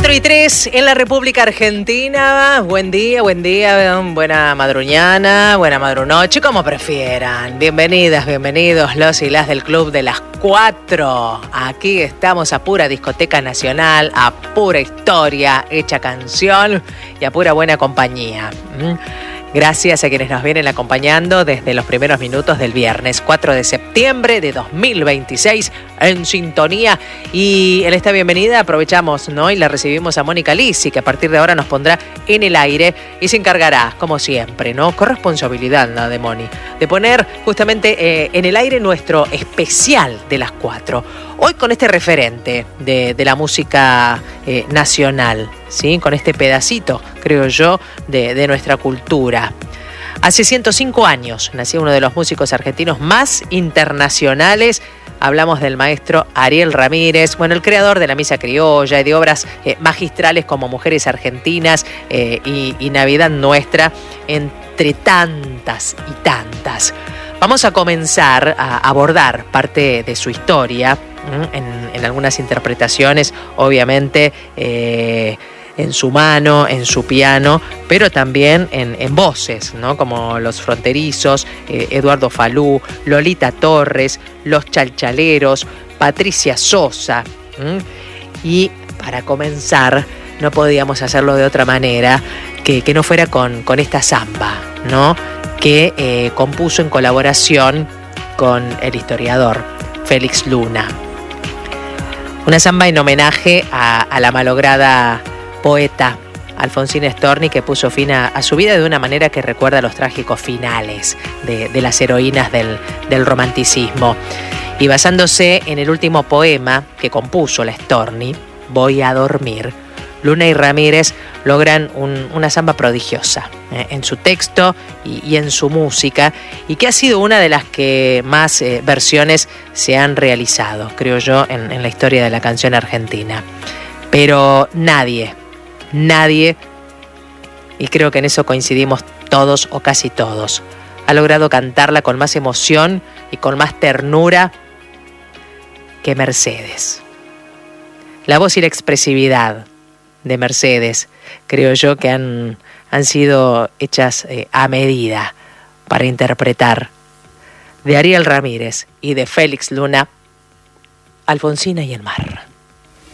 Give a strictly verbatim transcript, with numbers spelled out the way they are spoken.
cuatro y tres en la República Argentina. Buen día, buen día, buena madruñana, buena madrunoche, como prefieran. Bienvenidas, bienvenidos los y las del Club de las Cuatro. Aquí estamos a pura discoteca nacional, a pura historia, hecha canción y a pura buena compañía. Gracias a quienes nos vienen acompañando desde los primeros minutos del viernes cuatro de septiembre de dos mil veintiséis en sintonía. Y en esta bienvenida aprovechamos, ¿no? Y la recibimos a Mónica Lisi, que a partir de ahora nos pondrá en el aire y se encargará, como siempre, ¿no? Corresponsabilidad, ¿no? De Moni, de poner justamente eh, en el aire nuestro especial de las cuatro. Hoy con este referente de, de la música eh, nacional, ¿sí? Con este pedacito, creo yo, de, de nuestra cultura. Hace ciento cinco años nació uno de los músicos argentinos más internacionales. Hablamos del maestro Ariel Ramírez, bueno, el creador de la Misa Criolla y de obras eh, magistrales como Mujeres Argentinas eh, y, y Navidad Nuestra, entre tantas y tantas. Vamos a comenzar a abordar parte de su historia en, en algunas interpretaciones, obviamente, eh, en su mano, en su piano, pero también en, en voces, ¿no? Como Los Fronterizos, eh, Eduardo Falú, Lolita Torres, Los Chalchaleros, Patricia Sosa. ¿Mm? Y para comenzar, no podíamos hacerlo de otra manera que, que no fuera con, con esta samba, ¿no? Que eh, compuso en colaboración con el historiador Félix Luna. Una samba en homenaje a, a la malograda poeta Alfonsina Storni, que puso fin a, a su vida de una manera que recuerda los trágicos finales de, de las heroínas del, del romanticismo. Y basándose en el último poema que compuso la Storni, Voy a dormir, Luna y Ramírez logran un, una samba prodigiosa eh, en su texto y, y en su música, y que ha sido una de las que más eh, versiones se han realizado, creo yo, en, en la historia de la canción argentina. Pero nadie, nadie, y creo que en eso coincidimos todos o casi todos, ha logrado cantarla con más emoción y con más ternura que Mercedes. La voz y la expresividad de Mercedes, creo yo que han, han sido hechas eh, a medida para interpretar de Ariel Ramírez y de Félix Luna, Alfonsina y el mar.